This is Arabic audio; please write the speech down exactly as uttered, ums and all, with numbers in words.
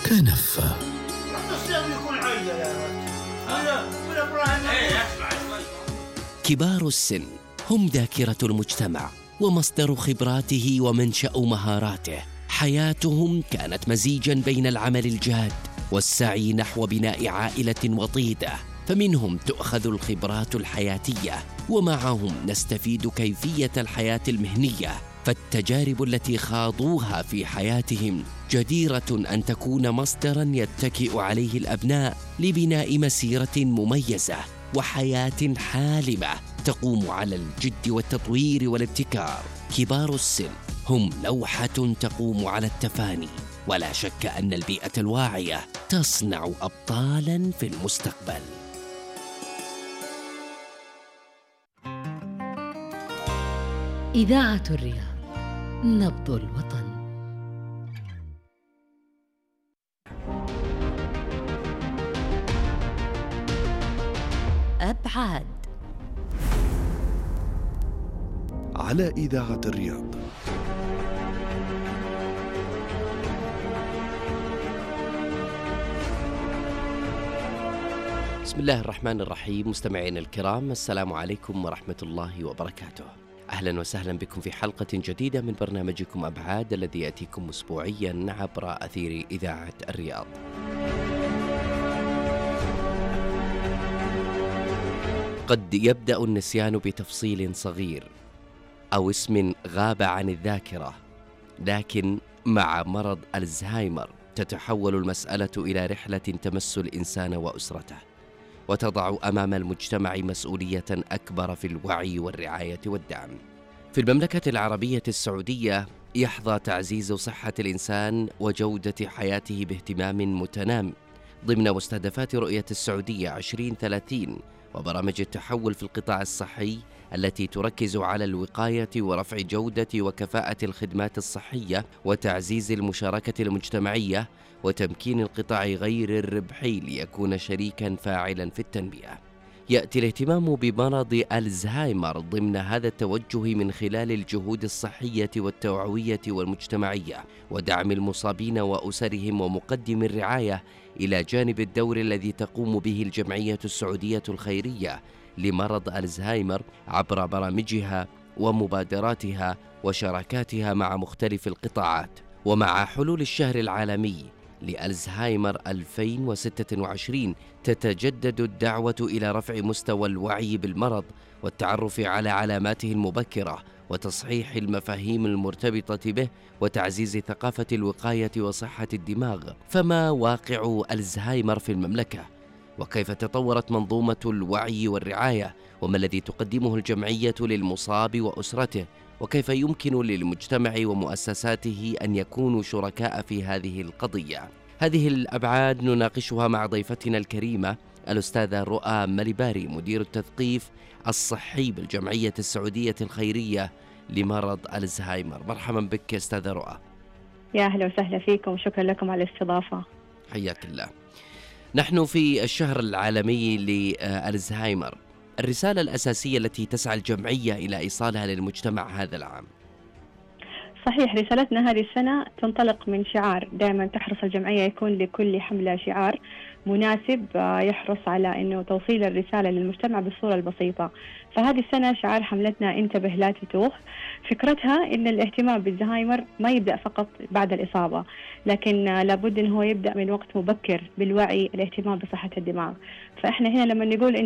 كنفة. كبار السن هم ذاكرة المجتمع ومصدر خبراته ومنشأ مهاراته. حياتهم كانت مزيجاً بين العمل الجاد والسعي نحو بناء عائلة وطيدة، فمنهم تؤخذ الخبرات الحياتية ومعهم نستفيد كيفية الحياة المهنية. فالتجارب التي خاضوها في حياتهم جديرة أن تكون مصدراً يتكئ عليه الأبناء لبناء مسيرة مميزة وحياة حالمة تقوم على الجد والتطوير والابتكار. كبار السن هم لوحة تقوم على التفاني، ولا شك أن البيئة الواعية تصنع أبطالاً في المستقبل. إذاعة الرياض، نبض الوطن. أبعاد على إذاعة الرياض. بسم الله الرحمن الرحيم. مستمعين الكرام، السلام عليكم ورحمة الله وبركاته. أهلا وسهلا بكم في حلقة جديدة من برنامجكم أبعاد، الذي يأتيكم أسبوعيا عبر أثير إذاعة الرياض. قد يبدأ النسيان بتفصيل صغير أو اسم غاب عن الذاكرة، لكن مع مرض الزهايمر تتحول المسألة إلى رحلة تمس الإنسان وأسرته، وتضع أمام المجتمع مسؤولية أكبر في الوعي والرعاية والدعم. في المملكة العربية السعودية يحظى تعزيز صحة الإنسان وجودة حياته باهتمام متنامي ضمن مستهدفات رؤية السعودية عشرين ثلاثين وبرامج التحول في القطاع الصحي التي تركز على الوقاية ورفع جودة وكفاءة الخدمات الصحية وتعزيز المشاركة المجتمعية وتمكين القطاع غير الربحي ليكون شريكاً فاعلاً في التنمية. يأتي الاهتمام بمرض الزهايمر ضمن هذا التوجه من خلال الجهود الصحية والتوعوية والمجتمعية ودعم المصابين وأسرهم ومقدم الرعاية، إلى جانب الدور الذي تقوم به الجمعية السعودية الخيرية لمرض الزهايمر عبر برامجها ومبادراتها وشراكاتها مع مختلف القطاعات. ومع حلول الشهر العالمي لألزهايمر ألفين وستة وعشرين تتجدد الدعوة إلى رفع مستوى الوعي بالمرض والتعرف على علاماته المبكرة وتصحيح المفاهيم المرتبطة به وتعزيز ثقافة الوقاية وصحة الدماغ. فما واقع الزهايمر في المملكة؟ وكيف تطورت منظومة الوعي والرعاية؟ وما الذي تقدمه الجمعية للمصاب وأسرته؟ وكيف يمكن للمجتمع ومؤسساته أن يكونوا شركاء في هذه القضية؟ هذه الأبعاد نناقشها مع ضيفتنا الكريمة الأستاذة رؤى مليباري، مدير التثقيف الصحي بالجمعية السعودية الخيرية لمرض الزهايمر. مرحبا بك أستاذة رؤى. يا أهلا وسهلا فيكم وشكرا لكم على الاستضافة. حياك الله. نحن في الشهر العالمي للزهايمر، الرسالة الأساسية التي تسعى الجمعية إلى إيصالها للمجتمع هذا العام؟ صحيح، رسالتنا هذه السنة تنطلق من شعار دائما تحرص الجمعية يكون لكل حملة شعار مناسب يحرص على أنه توصيل الرسالة للمجتمع بالصورة البسيطة. فهذه السنة شعار حملتنا انتبه لا تتوه. فكرتها أن الاهتمام بالزهايمر ما يبدأ فقط بعد الإصابة، لكن لابد أنه يبدأ من وقت مبكر بالوعي، الاهتمام بصحة الدماغ. فإحنا هنا لما نقول